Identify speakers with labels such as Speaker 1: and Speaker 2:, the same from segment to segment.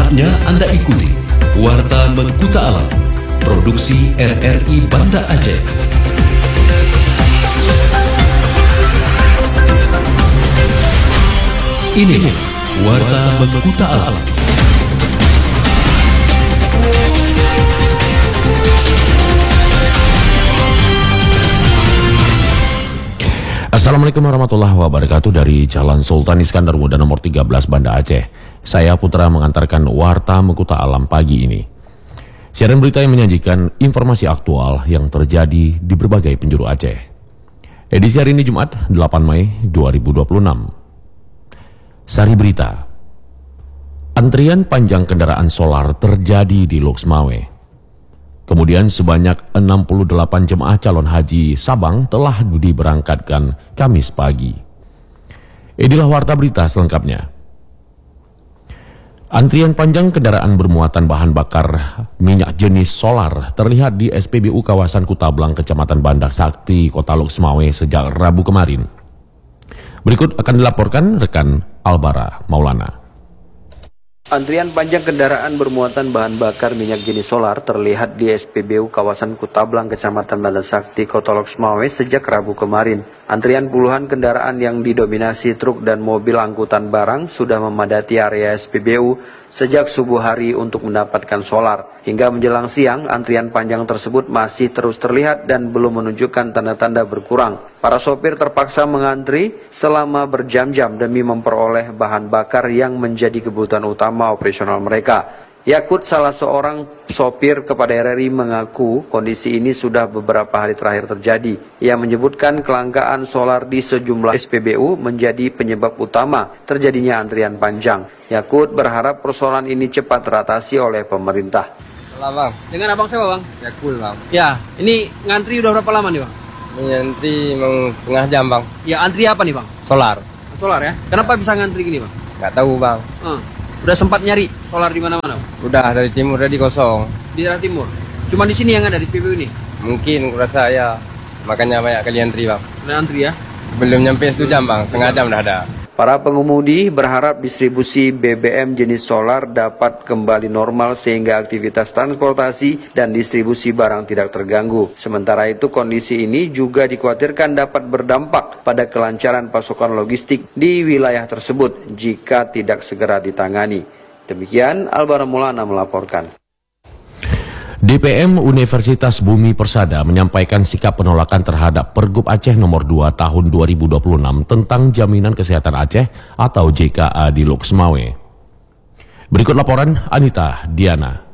Speaker 1: Saatnya Anda ikuti Warta Mengkuta Alam, produksi RRI Banda Aceh. Ini Warta Mengkuta Alam.
Speaker 2: Assalamualaikum warahmatullahi wabarakatuh. Dari Jalan Sultan Iskandar Muda nomor 13 Banda Aceh, saya Putra mengantarkan Warta Mengkuta Alam pagi ini. Siaran berita yang menyajikan informasi aktual yang terjadi di berbagai penjuru Aceh. Edisi hari ini Jumat 8 Mei 2026. Sari berita. Antrian panjang kendaraan solar terjadi di Loksmawe. Kemudian sebanyak 68 jemaah calon haji Sabang telah diberangkatkan Kamis pagi. Inilah warta berita selengkapnya. Antrian panjang kendaraan bermuatan bahan bakar minyak jenis solar terlihat di SPBU kawasan Kutablang, Kecamatan Banda Sakti, Kota Loksmawe sejak Rabu kemarin. Berikut akan dilaporkan rekan Albara Maulana.
Speaker 3: Antrian panjang kendaraan bermuatan bahan bakar minyak jenis solar terlihat di SPBU kawasan Kutablang, Kecamatan Banda Sakti, Kota Loksmawe sejak Rabu kemarin. Antrian puluhan kendaraan yang didominasi truk dan mobil angkutan barang sudah memadati area SPBU sejak subuh hari untuk mendapatkan solar. Hingga menjelang siang, antrian panjang tersebut masih terus terlihat dan belum menunjukkan tanda-tanda berkurang. Para sopir terpaksa mengantri selama berjam-jam demi memperoleh bahan bakar yang menjadi kebutuhan utama operasional mereka. Yakut, salah seorang sopir kepada RRI, mengaku kondisi ini sudah beberapa hari terakhir terjadi. Ia menyebutkan kelangkaan solar di sejumlah SPBU menjadi penyebab utama terjadinya antrian panjang. Yakut berharap persoalan ini cepat teratasi oleh pemerintah.
Speaker 4: Halo bang.
Speaker 3: Dengan abang siapa bang?
Speaker 4: Yakul bang.
Speaker 3: Ya, ini ngantri udah berapa lama nih bang?
Speaker 4: Ini nanti mau setengah jam bang.
Speaker 3: Ya, antri apa nih bang?
Speaker 4: Solar.
Speaker 3: Solar ya? Kenapa bisa ngantri gini bang?
Speaker 4: Nggak tahu bang.
Speaker 3: Udah sempat nyari solar di mana-mana?
Speaker 4: Udah dari timur udah kosong.
Speaker 3: Di daerah timur. Cuma di sini yang ada di SPBU ini?
Speaker 4: Mungkin kurasa ya. Makanya banyak kali antri bang.
Speaker 3: Udah antri ya?
Speaker 4: Belum nyampe 1 jam bang. Setengah jam udah ada.
Speaker 3: Para pengemudi berharap distribusi BBM jenis solar dapat kembali normal sehingga aktivitas transportasi dan distribusi barang tidak terganggu. Sementara itu kondisi ini juga dikhawatirkan dapat berdampak pada kelancaran pasokan logistik di wilayah tersebut jika tidak segera ditangani. Demikian Albara Maulana melaporkan.
Speaker 2: DPM Universitas Bumi Persada menyampaikan sikap penolakan terhadap Pergub Aceh nomor 2 tahun 2026 tentang Jaminan Kesehatan Aceh atau JKA di Loksmawe. Berikut laporan Anita Diana.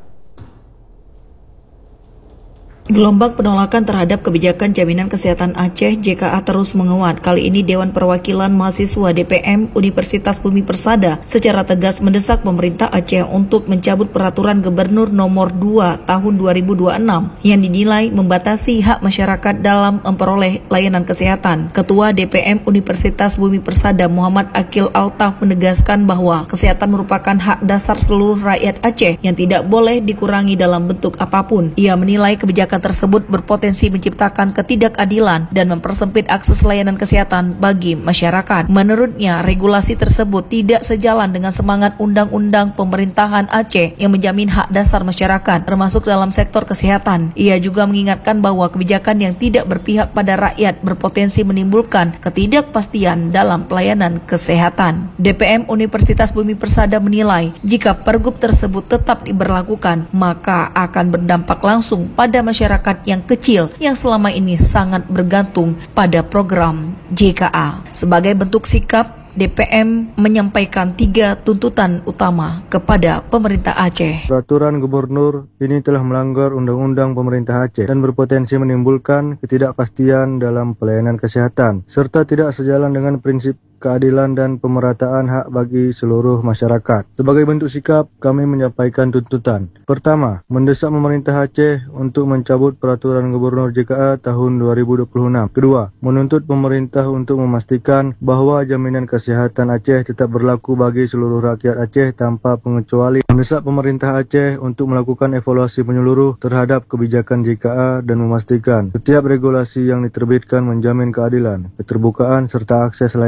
Speaker 5: Gelombang penolakan terhadap kebijakan Jaminan Kesehatan Aceh JKA terus menguat. Kali ini Dewan Perwakilan Mahasiswa DPM Universitas Bumi Persada secara tegas mendesak pemerintah Aceh untuk mencabut peraturan Gubernur nomor 2 tahun 2026 yang dinilai membatasi hak masyarakat dalam memperoleh layanan kesehatan. Ketua DPM Universitas Bumi Persada Muhammad Akil Altaf menegaskan bahwa kesehatan merupakan hak dasar seluruh rakyat Aceh yang tidak boleh dikurangi dalam bentuk apapun. Ia menilai kebijakan tersebut berpotensi menciptakan ketidakadilan dan mempersempit akses layanan kesehatan bagi masyarakat. Menurutnya, regulasi tersebut tidak sejalan dengan semangat Undang-Undang Pemerintahan Aceh yang menjamin hak dasar masyarakat, termasuk dalam sektor kesehatan. Ia juga mengingatkan bahwa kebijakan yang tidak berpihak pada rakyat berpotensi menimbulkan ketidakpastian dalam pelayanan kesehatan. DPM Universitas Bumi Persada menilai, jika pergub tersebut tetap diberlakukan, maka akan berdampak langsung pada masyarakat yang kecil yang selama ini sangat bergantung pada program JKA. Sebagai bentuk sikap, DPM menyampaikan 3 tuntutan utama kepada pemerintah Aceh.
Speaker 6: Peraturan gubernur ini telah melanggar Undang-Undang Pemerintah Aceh dan berpotensi menimbulkan ketidakpastian dalam pelayanan kesehatan, serta tidak sejalan dengan prinsip keadilan dan pemerataan hak bagi seluruh masyarakat. Sebagai bentuk sikap, kami menyampaikan tuntutan. Pertama, mendesak pemerintah Aceh untuk mencabut peraturan Gubernur JKA tahun 2026. Kedua, menuntut pemerintah untuk memastikan bahwa jaminan kesehatan Aceh tetap berlaku bagi seluruh rakyat Aceh tanpa pengecualian. Mendesak pemerintah Aceh untuk melakukan evaluasi menyeluruh terhadap kebijakan JKA dan memastikan setiap regulasi yang diterbitkan menjamin keadilan, keterbukaan serta akses layanan kesehatan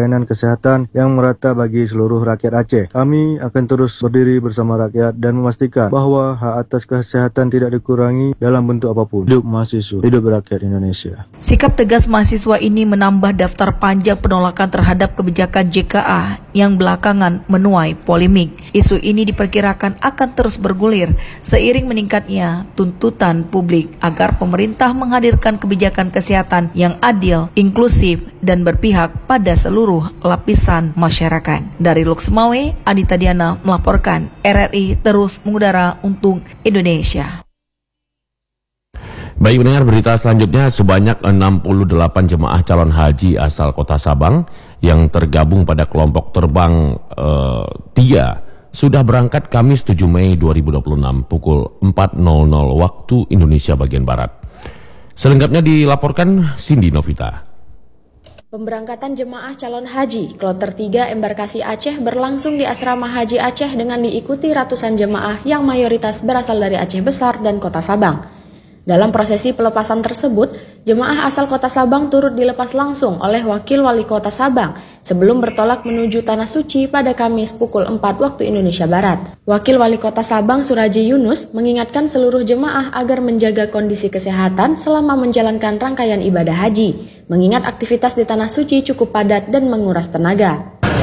Speaker 6: kesehatan yang merata bagi seluruh rakyat Aceh. Kami akan terus berdiri bersama rakyat dan memastikan bahwa hak atas kesehatan tidak dikurangi dalam bentuk apapun. Hidup mahasiswa, hidup rakyat Indonesia.
Speaker 5: Sikap tegas mahasiswa ini menambah daftar panjang penolakan terhadap kebijakan JKA yang belakangan menuai polemik. Isu ini diperkirakan akan terus bergulir seiring meningkatnya tuntutan publik agar pemerintah menghadirkan kebijakan kesehatan yang adil, inklusif, dan berpihak pada seluruh lapisan masyarakat. Dari Luxmawe, Anita Diana melaporkan. RRI terus mengudara untuk Indonesia.
Speaker 2: Baik, mendengar berita selanjutnya, sebanyak 68 jemaah calon haji asal Kota Sabang yang tergabung pada kelompok terbang 3 sudah berangkat Kamis 7 Mei 2026 pukul 4.00 waktu Indonesia bagian Barat. Selengkapnya dilaporkan Cindy Novita.
Speaker 7: Pemberangkatan jemaah calon haji kloter 3 embarkasi Aceh berlangsung di Asrama Haji Aceh dengan diikuti ratusan jemaah yang mayoritas berasal dari Aceh Besar dan Kota Sabang. Dalam prosesi pelepasan tersebut, jemaah asal Kota Sabang turut dilepas langsung oleh Wakil Wali Kota Sabang sebelum bertolak menuju Tanah Suci pada Kamis pukul 4 waktu Indonesia Barat. Wakil Wali Kota Sabang Suraji Yunus mengingatkan seluruh jemaah agar menjaga kondisi kesehatan selama menjalankan rangkaian ibadah haji, mengingat aktivitas di Tanah Suci cukup padat dan menguras tenaga.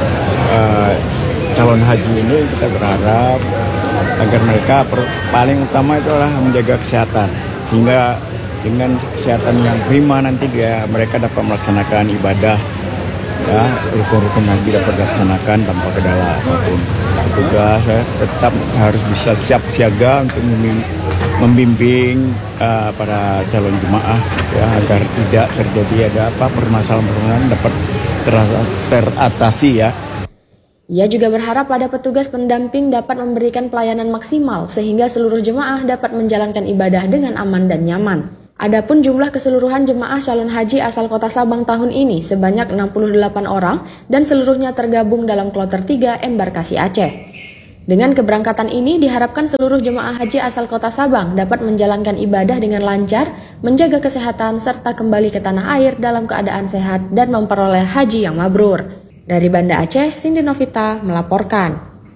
Speaker 8: Calon haji ini kita berharap agar mereka paling utama itu adalah menjaga kesehatan, sehingga dengan kesehatan yang prima nanti mereka dapat melaksanakan ibadah, ya, rukun-rukun haji dapat dilaksanakan tanpa kendala apapun. Tugas tetap harus bisa siap siaga untuk membimbing para calon jemaah, ya, agar tidak terjadi permasalahan dapat teratasi, ya.
Speaker 7: Ia juga berharap pada petugas pendamping dapat memberikan pelayanan maksimal sehingga seluruh jemaah dapat menjalankan ibadah dengan aman dan nyaman. Adapun jumlah keseluruhan jemaah calon haji asal Kota Sabang tahun ini sebanyak 68 orang dan seluruhnya tergabung dalam kloter 3 embarkasi Aceh. Dengan keberangkatan ini diharapkan seluruh jemaah haji asal Kota Sabang dapat menjalankan ibadah dengan lancar, menjaga kesehatan serta kembali ke tanah air dalam keadaan sehat dan memperoleh haji yang mabrur. Dari Banda Aceh, Cindy Novita melaporkan.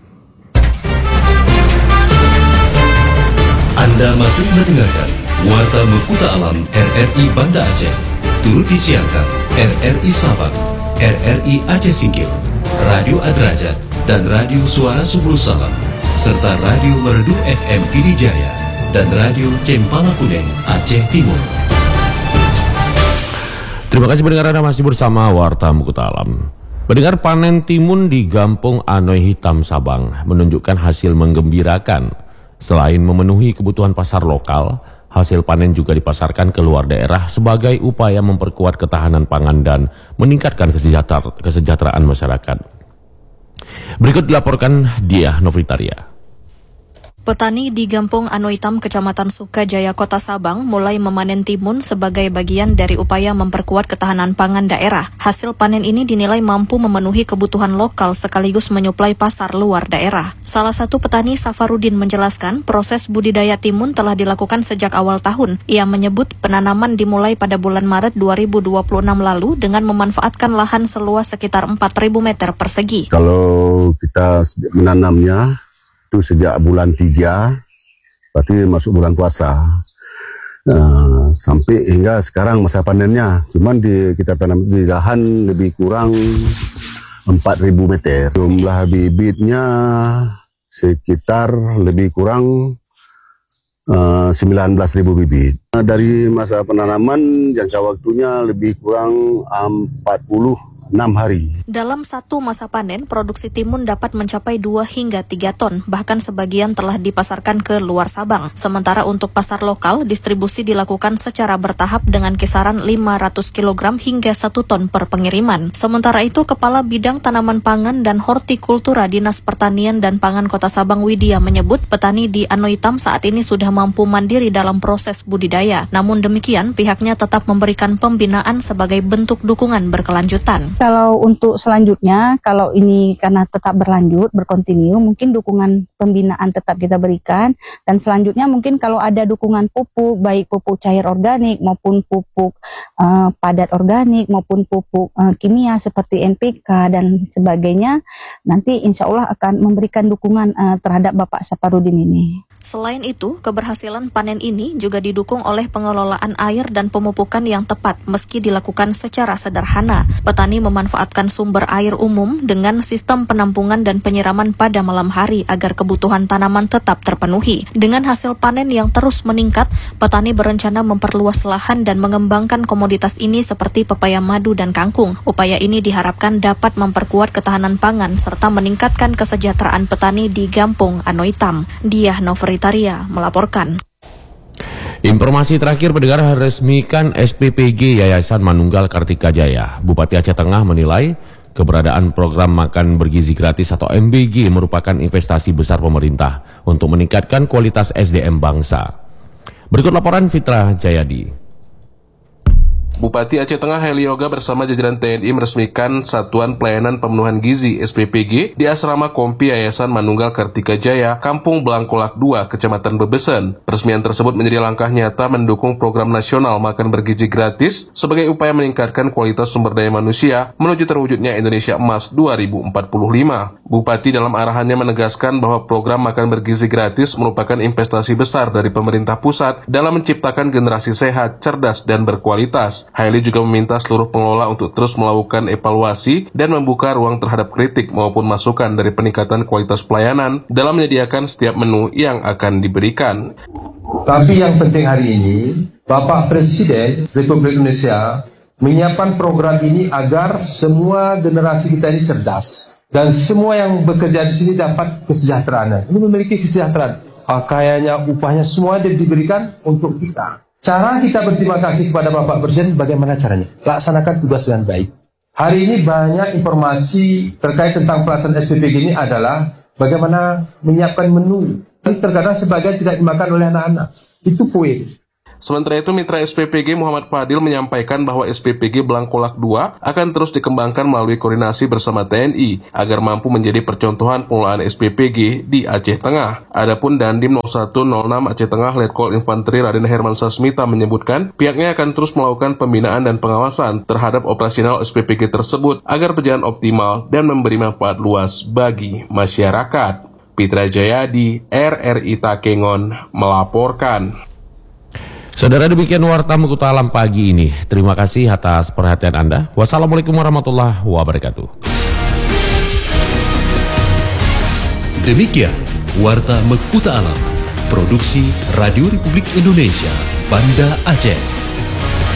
Speaker 1: Anda masih mendengarkan Warta Mekuta Alam RRI Banda Aceh. Turut disiarkan RRI Sabang, RRI Aceh Singkil, Radio Adrajat, dan Radio Suara Subul Salam, serta Radio Merdu FM Pidijaya, dan Radio Cempala Kuneng Aceh Timur.
Speaker 2: Terima kasih pendengar, Anda masih bersama Warta Mekuta Alam. Mendengar panen timun di Gampung Anoy Hitam Sabang menunjukkan hasil menggembirakan. Selain memenuhi kebutuhan pasar lokal, hasil panen juga dipasarkan ke luar daerah sebagai upaya memperkuat ketahanan pangan dan meningkatkan kesejahteraan masyarakat. Berikut dilaporkan Diah Novitaria.
Speaker 9: Petani di Gampung Anoy Hitam, Kecamatan Sukajaya, Kota Sabang mulai memanen timun sebagai bagian dari upaya memperkuat ketahanan pangan daerah. Hasil panen ini dinilai mampu memenuhi kebutuhan lokal sekaligus menyuplai pasar luar daerah. Salah satu petani, Safarudin, menjelaskan proses budidaya timun telah dilakukan sejak awal tahun. Ia menyebut penanaman dimulai pada bulan Maret 2026 lalu dengan memanfaatkan lahan seluas sekitar 4.000 meter persegi.
Speaker 10: Kalau kita menanamnya itu sejak bulan 3, berarti masuk bulan puasa, sampai hingga sekarang masa panennya. Cuman kita tanam di lahan lebih kurang 4.000 meter. Jumlah bibitnya sekitar lebih kurang 19.000 bibit. Dari masa penanaman jangka waktunya lebih kurang 46 hari.
Speaker 9: Dalam satu masa panen, produksi timun dapat mencapai 2 hingga 3 ton, bahkan sebagian telah dipasarkan ke luar Sabang. Sementara untuk pasar lokal, distribusi dilakukan secara bertahap dengan kisaran 500 kg hingga 1 ton per pengiriman. Sementara itu, Kepala Bidang Tanaman Pangan dan Hortikultura Dinas Pertanian dan Pangan Kota Sabang Widya menyebut petani di Anoy Hitam saat ini sudah mampu mandiri dalam proses budidaya. Jaya. Namun demikian, pihaknya tetap memberikan pembinaan sebagai bentuk dukungan berkelanjutan.
Speaker 11: Kalau untuk selanjutnya, kalau ini karena tetap berlanjut, berkontinu, mungkin dukungan pembinaan tetap kita berikan. Dan selanjutnya mungkin kalau ada dukungan pupuk, baik pupuk cair organik maupun pupuk padat organik maupun pupuk kimia seperti NPK dan sebagainya, nanti insya Allah akan memberikan dukungan terhadap Bapak Saparudin ini.
Speaker 9: Selain itu, keberhasilan panen ini juga didukung oleh pengelolaan air dan pemupukan yang tepat meski dilakukan secara sederhana. Petani memanfaatkan sumber air umum dengan sistem penampungan dan penyiraman pada malam hari agar kebutuhan tanaman tetap terpenuhi. Dengan hasil panen yang terus meningkat, petani berencana memperluas lahan dan mengembangkan komoditas ini seperti pepaya madu dan kangkung. Upaya ini diharapkan dapat memperkuat ketahanan pangan serta meningkatkan kesejahteraan petani di Gampong Anoitam. Diah Noveritaria melaporkan.
Speaker 2: Informasi terakhir, pendengar, resmikan SPPG Yayasan Manunggal Kartika Jaya. Bupati Aceh Tengah menilai keberadaan program makan bergizi gratis atau MBG merupakan investasi besar pemerintah untuk meningkatkan kualitas SDM bangsa. Berikut laporan Fitra Jayadi.
Speaker 12: Bupati Aceh Tengah Heli Yoga bersama jajaran TNI meresmikan Satuan Pelayanan Pemenuhan Gizi SPPG di Asrama Kompi Yayasan Manunggal Kartika Jaya, Kampung Blangkolak 2, Kecamatan Bebesen. Peresmian tersebut menjadi langkah nyata mendukung program nasional makan bergizi gratis sebagai upaya meningkatkan kualitas sumber daya manusia menuju terwujudnya Indonesia Emas 2045. Bupati dalam arahannya menegaskan bahwa program makan bergizi gratis merupakan investasi besar dari pemerintah pusat dalam menciptakan generasi sehat, cerdas, dan berkualitas. Haili juga meminta seluruh pengelola untuk terus melakukan evaluasi dan membuka ruang terhadap kritik maupun masukan dari peningkatan kualitas pelayanan dalam menyediakan setiap menu yang akan diberikan.
Speaker 13: Tapi yang penting hari ini, Bapak Presiden Republik Indonesia menyiapkan program ini agar semua generasi kita ini cerdas dan semua yang bekerja di sini dapat kesejahteraan. Ini memiliki kesejahteraan. Kayaknya upahnya semua diberikan untuk kita. Cara kita berterima kasih kepada Bapak Presiden, bagaimana caranya? Laksanakan tugas dengan baik. Hari ini banyak informasi terkait tentang pelaksanaan SPPG ini adalah bagaimana menyiapkan menu. Dan terkadang sebagian tidak dimakan oleh anak-anak. Itu poin.
Speaker 12: Sementara itu, Mitra SPPG Muhammad Fadil menyampaikan bahwa SPPG Blangkolak 2 akan terus dikembangkan melalui koordinasi bersama TNI agar mampu menjadi percontohan pengelolaan SPPG di Aceh Tengah. Adapun Dandim 0106 Aceh Tengah Letkol Infanteri Raden Herman Sasmita menyebutkan pihaknya akan terus melakukan pembinaan dan pengawasan terhadap operasional SPPG tersebut agar berjalan optimal dan memberi manfaat luas bagi masyarakat. Fitra Jayadi, RRI Takengon melaporkan.
Speaker 2: Saudara, demikian Warta Mekuta Alam pagi ini. Terima kasih atas perhatian Anda. Wassalamualaikum warahmatullahi wabarakatuh.
Speaker 1: Demikian Warta Mekuta Alam, produksi Radio Republik Indonesia, Banda Aceh.